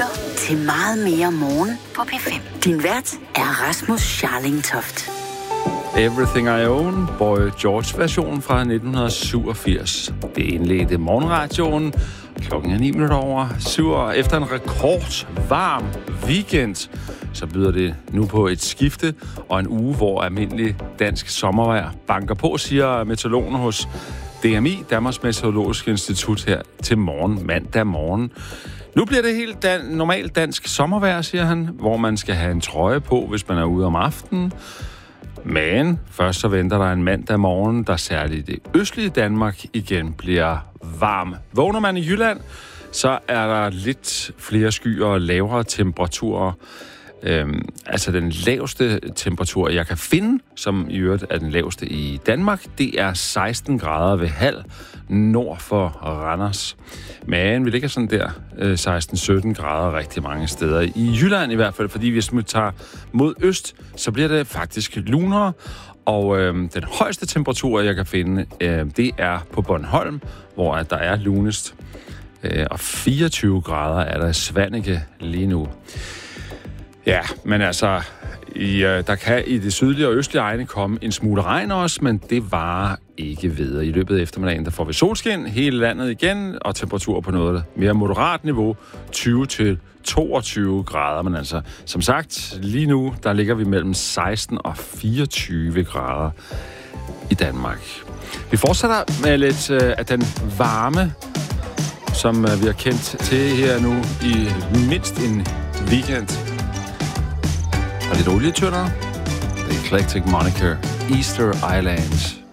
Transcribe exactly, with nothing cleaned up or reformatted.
lytter til Meget mere morgen på P fem. Din vært er Rasmus Scharling Toft. Everything I Own, Boy George-version fra nitten syvogfirs. Det indledte morgenradioen. Klokken er ni minutter over syv, og efter en rekordvarm weekend, så byder det nu på et skifte og en uge, hvor almindelig dansk sommervejr banker på, siger meteorologen hos D M I, Danmarks Meteorologiske Institut, her til morgen, mandag morgen. Nu bliver det helt dan- normalt dansk sommervejr, siger han, hvor man skal have en trøje på, hvis man er ude om aftenen. Men først så venter der en mandag morgen, der særligt det østlige Danmark igen bliver varm. Vågner man i Jylland, så er der lidt flere skyer og lavere temperaturer. Øhm, altså den laveste temperatur, jeg kan finde, som i øvrigt er den laveste i Danmark, det er seksten grader ved Hald, nord for Randers. Men vi ligger sådan der øh, seksten sytten grader rigtig mange steder. I Jylland i hvert fald, fordi hvis vi tager mod øst, så bliver det faktisk lunere. Og øh, den højeste temperatur, jeg kan finde, øh, det er på Bornholm, hvor der er lunest. Øh, og fireogtyve grader er der i Svaneke lige nu. Ja, men altså, i, øh, der kan i det sydlige og østlige egne komme en smule regn også, men det varer ikke ved. I løbet af eftermiddagen, der får vi solskin hele landet igen, og temperaturer på noget mere moderat niveau, tyve til toogtyve grader. Men altså, som sagt, lige nu, der ligger vi mellem seksten og fireogtyve grader i Danmark. Vi fortsætter med lidt øh, af den varme, som øh, vi har kendt til her nu i mindst en weekend. Og lidt olietønder. The Eclectic Moniker, Easter Island.